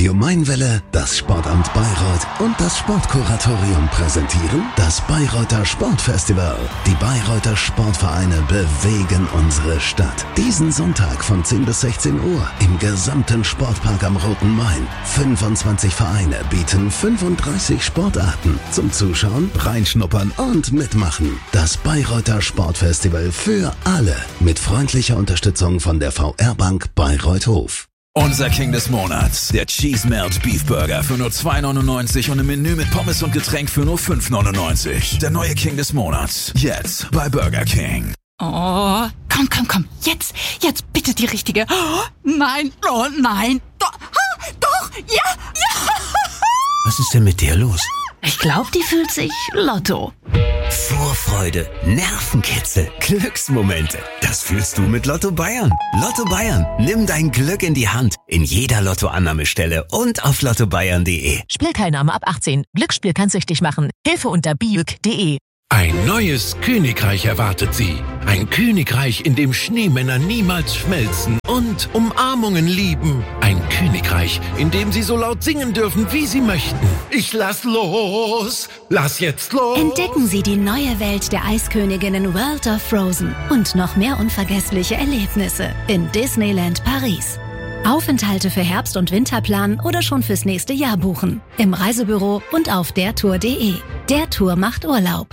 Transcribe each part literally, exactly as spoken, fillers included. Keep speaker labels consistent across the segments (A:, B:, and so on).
A: Radio Mainwelle, das Sportamt Bayreuth und das Sportkuratorium präsentieren das Bayreuther Sportfestival. Die Bayreuther Sportvereine bewegen unsere Stadt. Diesen Sonntag von zehn bis sechzehn Uhr im gesamten Sportpark am Roten Main. fünfundzwanzig Vereine bieten fünfunddreißig Sportarten zum Zuschauen, reinschnuppern und mitmachen. Das Bayreuther Sportfestival für alle mit freundlicher Unterstützung von der V R Bank Bayreuth Hof.
B: Unser King des Monats, der Cheese Melt Beef Burger für nur zwei neunundneunzig und ein Menü mit Pommes und Getränk für nur fünf neunundneunzig. Der neue King des Monats, jetzt bei Burger King.
C: Oh, komm, komm, komm, jetzt, jetzt bitte die richtige. Oh, nein, oh nein, doch, doch, ja, ja.
D: Was ist denn mit der los?
C: Ich glaube, die fühlt sich Lotto.
D: Vorfreude, Nervenkitzel, Glücksmomente. Das fühlst du mit Lotto Bayern. Lotto Bayern, nimm dein Glück in die Hand. In jeder Lottoannahmestelle und auf lotto bayern punkt de.
E: Spielteilnahme ab achtzehn. Glücksspiel kann süchtig machen. Hilfe unter biüg punkt de.
F: Ein neues Königreich erwartet Sie. Ein Königreich, in dem Schneemänner niemals schmelzen und Umarmungen lieben. Ein Königreich, in dem Sie so laut singen dürfen, wie Sie möchten. Ich lass los, lass jetzt los.
G: Entdecken Sie die neue Welt der Eisköniginnen World of Frozen und noch mehr unvergessliche Erlebnisse in Disneyland Paris. Aufenthalte für Herbst- und Winterplan oder schon fürs nächste Jahr buchen. Im Reisebüro und auf der tour punkt de. Der Tour macht Urlaub.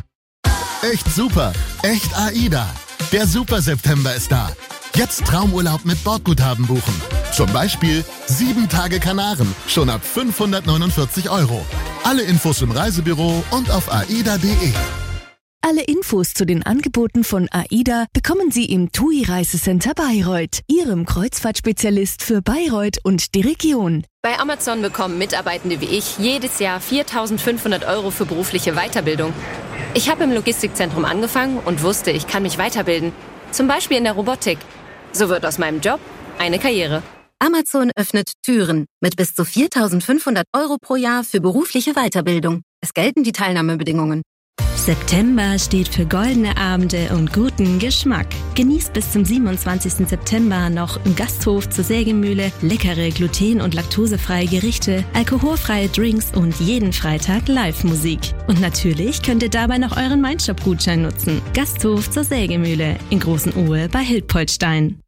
H: Echt super, echt AIDA. Der Super September ist da. Jetzt Traumurlaub mit Bordguthaben buchen. Zum Beispiel sieben Tage Kanaren, schon ab fünfhundertneunundvierzig Euro. Alle Infos im Reisebüro und auf aida punkt de.
I: Alle Infos zu den Angeboten von AIDA bekommen Sie im T U I Reisecenter Bayreuth, Ihrem Kreuzfahrtspezialist für Bayreuth und die Region.
J: Bei Amazon bekommen Mitarbeitende wie ich jedes Jahr viertausendfünfhundert Euro für berufliche Weiterbildung. Ich habe im Logistikzentrum angefangen und wusste, ich kann mich weiterbilden. Zum Beispiel in der Robotik. So wird aus meinem Job eine Karriere.
G: Amazon öffnet Türen mit bis zu viertausendfünfhundert Euro pro Jahr für berufliche Weiterbildung. Es gelten die Teilnahmebedingungen.
K: September steht für goldene Abende und guten Geschmack. Genießt bis zum siebenundzwanzigsten September noch im Gasthof zur Sägemühle leckere gluten- und laktosefreie Gerichte, alkoholfreie Drinks und jeden Freitag Live-Musik. Und natürlich könnt ihr dabei noch euren Mindshop-Gutschein nutzen. Gasthof zur Sägemühle in Großen Ohe bei Hildpoltstein.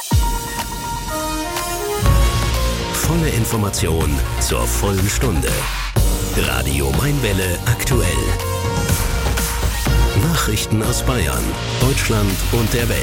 D: Volle Information zur vollen Stunde. Radio Mainwelle aktuell. Nachrichten aus Bayern, Deutschland und der Welt.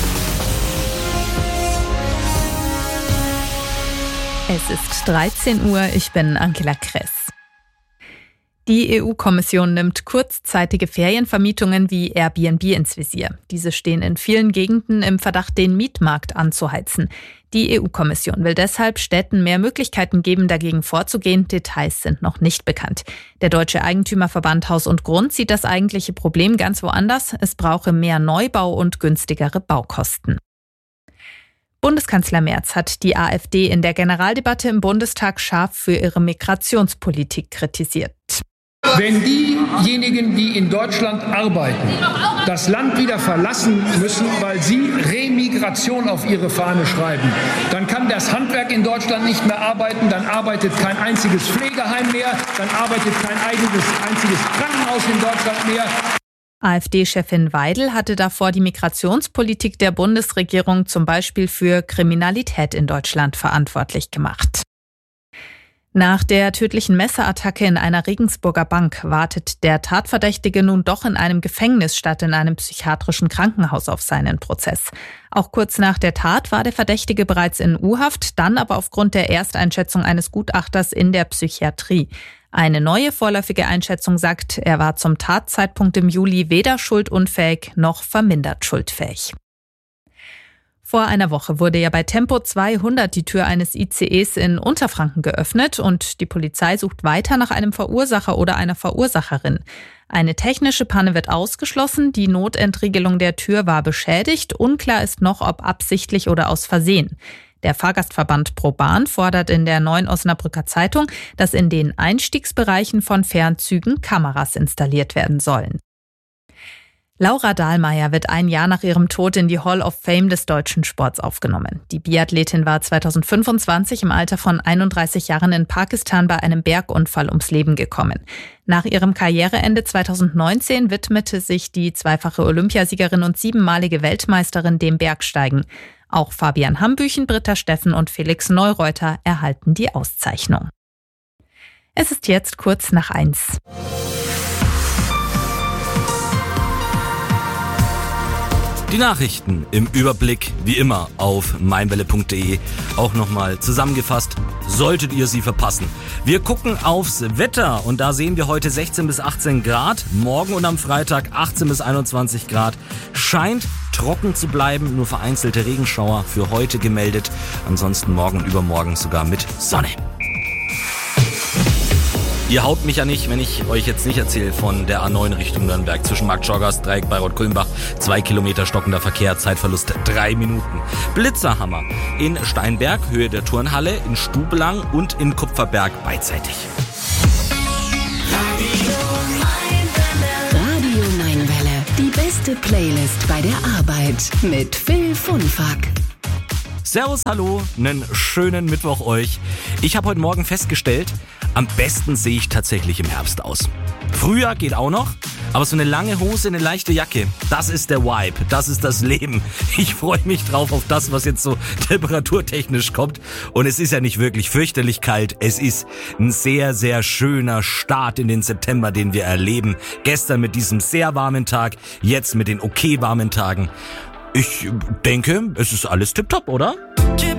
L: Es ist dreizehn Uhr, ich bin Angela Kress. Die E U-Kommission nimmt kurzzeitige Ferienvermietungen wie Airbnb ins Visier. Diese stehen in vielen Gegenden im Verdacht, den Mietmarkt anzuheizen. Die E U-Kommission will deshalb Städten mehr Möglichkeiten geben, dagegen vorzugehen. Details sind noch nicht bekannt. Der Deutsche Eigentümerverband Haus und Grund sieht das eigentliche Problem ganz woanders. Es brauche mehr Neubau und günstigere Baukosten. Bundeskanzler Merz hat die AfD in der Generaldebatte im Bundestag scharf für ihre Migrationspolitik kritisiert.
M: Wenn diejenigen, die in Deutschland arbeiten, das Land wieder verlassen müssen, weil sie Remigration auf ihre Fahne schreiben, dann kann das Handwerk in Deutschland nicht mehr arbeiten, dann arbeitet kein einziges Pflegeheim mehr, dann arbeitet kein eigenes, einziges Krankenhaus in Deutschland mehr.
L: AfD-Chefin Weidel hatte davor die Migrationspolitik der Bundesregierung zum Beispiel für Kriminalität in Deutschland verantwortlich gemacht. Nach der tödlichen Messerattacke in einer Regensburger Bank wartet der Tatverdächtige nun doch in einem Gefängnis statt in einem psychiatrischen Krankenhaus auf seinen Prozess. Auch kurz nach der Tat war der Verdächtige bereits in U-Haft, dann aber aufgrund der Ersteinschätzung eines Gutachters in der Psychiatrie. Eine neue vorläufige Einschätzung sagt, er war zum Tatzeitpunkt im Juli weder schuldunfähig noch vermindert schuldfähig. Vor einer Woche wurde ja bei Tempo zweihundert die Tür eines I C Es in Unterfranken geöffnet und die Polizei sucht weiter nach einem Verursacher oder einer Verursacherin. Eine technische Panne wird ausgeschlossen, die Notentriegelung der Tür war beschädigt, unklar ist noch, ob absichtlich oder aus Versehen. Der Fahrgastverband ProBahn fordert in der Neuen Osnabrücker Zeitung, dass in den Einstiegsbereichen von Fernzügen Kameras installiert werden sollen. Laura Dahlmeier wird ein Jahr nach ihrem Tod in die Hall of Fame des deutschen Sports aufgenommen. Die Biathletin war zweitausendfünfundzwanzig im Alter von einunddreißig Jahren in Pakistan bei einem Bergunfall ums Leben gekommen. Nach ihrem Karriereende zweitausendneunzehn widmete sich die zweifache Olympiasiegerin und siebenmalige Weltmeisterin dem Bergsteigen. Auch Fabian Hambüchen, Britta Steffen und Felix Neureuter erhalten die Auszeichnung. Es ist jetzt kurz nach eins.
N: Die Nachrichten im Überblick, wie immer, auf meinwelle punkt de. Auch nochmal zusammengefasst, solltet ihr sie verpassen. Wir gucken aufs Wetter und da sehen wir heute sechzehn bis achtzehn Grad, morgen und am Freitag achtzehn bis einundzwanzig Grad. Scheint trocken zu bleiben, nur vereinzelte Regenschauer für heute gemeldet. Ansonsten morgen und übermorgen sogar mit Sonne. Ihr haut mich ja nicht, wenn ich euch jetzt nicht erzähle von der A neun Richtung Nürnberg zwischen Marktschorgast, Dreieck, Bayreuth-Kulmbach. Zwei Kilometer stockender Verkehr, Zeitverlust drei Minuten. Blitzerhammer in Steinberg, Höhe der Turnhalle, in Stubelang und in Kupferberg beidseitig.
O: Radio Mainwelle, die beste Playlist bei der Arbeit mit Phil Funfack.
N: Servus, hallo, einen schönen Mittwoch euch. Ich habe heute Morgen festgestellt, am besten sehe ich tatsächlich im Herbst aus. Frühjahr geht auch noch, aber so eine lange Hose, eine leichte Jacke, das ist der Vibe, das ist das Leben. Ich freue mich drauf auf das, was jetzt so temperaturtechnisch kommt. Und es ist ja nicht wirklich fürchterlich kalt, es ist ein sehr, sehr schöner Start in den September, den wir erleben. Gestern mit diesem sehr warmen Tag, jetzt mit den okay warmen Tagen. Ich denke, es ist alles tipptopp, oder?